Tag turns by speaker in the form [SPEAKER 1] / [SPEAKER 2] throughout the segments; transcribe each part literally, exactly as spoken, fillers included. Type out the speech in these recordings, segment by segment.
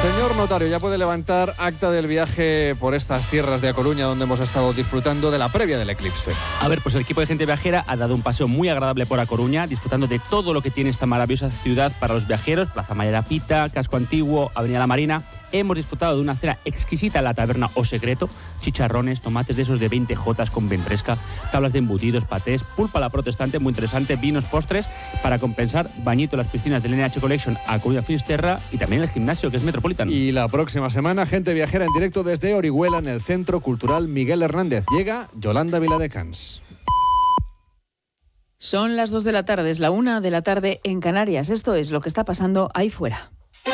[SPEAKER 1] Señor notario, ya puede levantar acta del viaje por estas tierras de A Coruña, donde hemos estado disfrutando de la previa del eclipse.
[SPEAKER 2] A ver, pues el equipo de Gente Viajera ha dado un paseo muy agradable por A Coruña, disfrutando de todo lo que tiene esta maravillosa ciudad para los viajeros: Plaza Mayor Pita, Casco Antiguo, Avenida La Marina. Hemos disfrutado de una cena exquisita en la taberna O Secreto: chicharrones, tomates de esos de veinte jotas con ventresca, tablas de embutidos, patés, pulpa a la protestante, muy interesante, vinos, postres, para compensar, bañito en las piscinas del N H Collection A Coruña Finisterra y también el gimnasio, que es Metropolitan.
[SPEAKER 1] Y la próxima semana, Gente Viajera en directo desde Orihuela, en el Centro Cultural Miguel Hernández. Llega Yolanda Viladecans.
[SPEAKER 3] Son las dos de la tarde, es la una de la tarde en Canarias. Esto es lo que está pasando ahí fuera.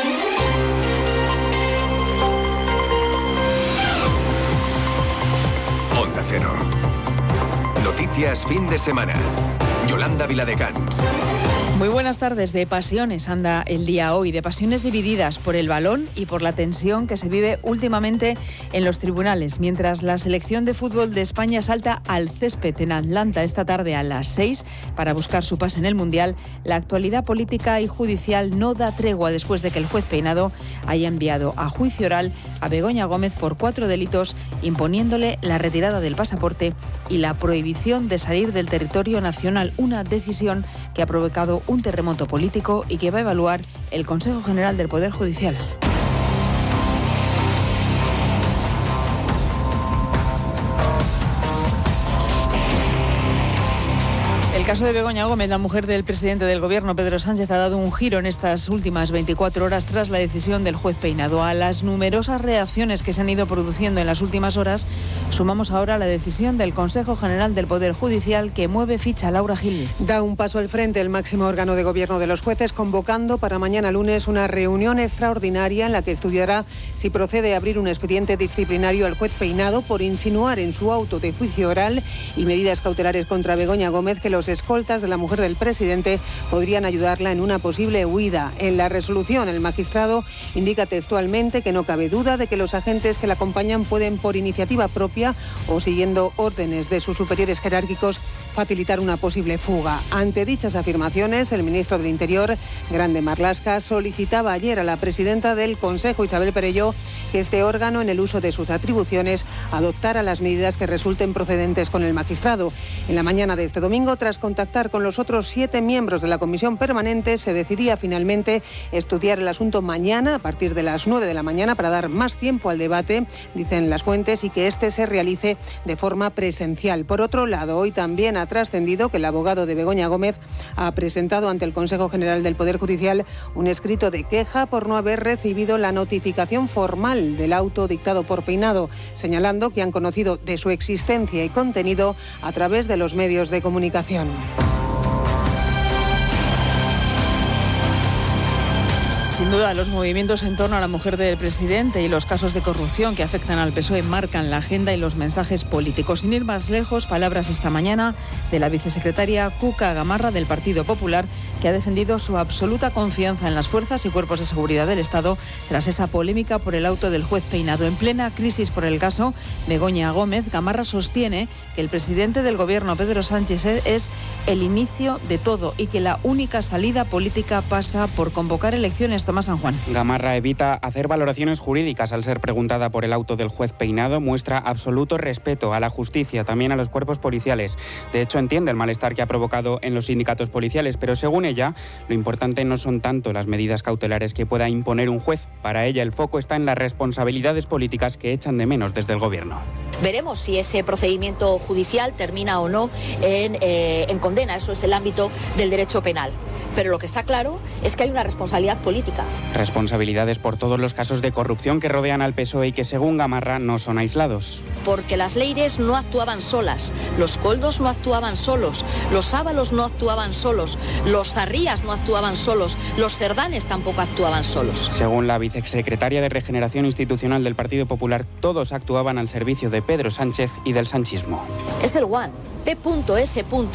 [SPEAKER 4] Onda Cero. Noticias fin de semana. Yolanda Viladecans.
[SPEAKER 3] Muy buenas tardes. De pasiones anda el día hoy, de pasiones divididas por el balón y por la tensión que se vive últimamente en los tribunales. Mientras la selección de fútbol de España salta al césped en Atlanta esta tarde a las seis para buscar su pase en el Mundial, la actualidad política y judicial no da tregua después de que el juez Peinado haya enviado a juicio oral a Begoña Gómez por cuatro delitos, imponiéndole la retirada del pasaporte y la prohibición de salir del territorio nacional, una decisión que ha provocado un terremoto político y que va a evaluar el Consejo General del Poder Judicial. El caso de Begoña Gómez, la mujer del presidente del Gobierno, Pedro Sánchez, ha dado un giro en estas últimas veinticuatro horas tras la decisión del juez Peinado. A las numerosas reacciones que se han ido produciendo en las últimas horas, sumamos ahora la decisión del Consejo General del Poder Judicial, que mueve ficha. Laura Gil.
[SPEAKER 5] Da un paso al frente el máximo órgano de gobierno de los jueces, convocando para mañana lunes una reunión extraordinaria en la que estudiará si procede abrir un expediente disciplinario al juez Peinado por insinuar en su auto de juicio oral y medidas cautelares contra Begoña Gómez que los escoltas de la mujer del presidente podrían ayudarla en una posible huida. En la resolución, el magistrado indica textualmente que no cabe duda de que los agentes que la acompañan pueden, por iniciativa propia o siguiendo órdenes de sus superiores jerárquicos, facilitar una posible fuga. Ante dichas afirmaciones, el ministro del Interior, Grande Marlaska, solicitaba ayer a la presidenta del Consejo, Isabel Perelló, que este órgano, en el uso de sus atribuciones, adoptara las medidas que resulten procedentes con el magistrado. En la mañana de este domingo, tras contactar con los otros siete miembros de la comisión permanente, se decidía finalmente estudiar el asunto mañana a partir de las nueve de la mañana para dar más tiempo al debate, dicen las fuentes, y que este se realice de forma presencial. Por otro lado, hoy también ha trascendido que el abogado de Begoña Gómez ha presentado ante el Consejo General del Poder Judicial un escrito de queja por no haber recibido la notificación formal del auto dictado por Peinado, señalando que han conocido de su existencia y contenido a través de los medios de comunicación.
[SPEAKER 3] Sin duda, los movimientos en torno a la mujer del presidente y los casos de corrupción que afectan al P S O E marcan la agenda y los mensajes políticos. Sin ir más lejos, palabras esta mañana de la vicesecretaria Cuca Gamarra del Partido Popular, que ha defendido su absoluta confianza en las fuerzas y cuerpos de seguridad del Estado tras esa polémica por el auto del juez Peinado. En plena crisis por el caso Begoña Gómez, Gamarra sostiene que el presidente del Gobierno, Pedro Sánchez, es el inicio de todo y que la única salida política pasa por convocar elecciones. Tomás San Juan.
[SPEAKER 6] Gamarra evita hacer valoraciones jurídicas al ser preguntada por el auto del juez Peinado. Muestra absoluto respeto a la justicia, también a los cuerpos policiales. De hecho, entiende el malestar que ha provocado en los sindicatos policiales, pero según ella, lo importante no son tanto las medidas cautelares que pueda imponer un juez. Para ella, el foco está en las responsabilidades políticas que echan de menos desde el Gobierno.
[SPEAKER 7] Veremos si ese procedimiento judicial termina o no en, eh, en condena. Eso es el ámbito del derecho penal. Pero lo que está claro es que hay una responsabilidad política.
[SPEAKER 6] Responsabilidades por todos los casos de corrupción que rodean al P S O E y que, según Gamarra, no son aislados.
[SPEAKER 7] Porque las Leires no actuaban solas, los Coldos no actuaban solos, los Ábalos no actuaban solos, los Zarrías no actuaban solos, los Cerdanes tampoco actuaban solos.
[SPEAKER 6] Según la vicesecretaria de Regeneración Institucional del Partido Popular, todos actuaban al servicio de Pedro Sánchez y del sanchismo.
[SPEAKER 7] Es el One, P S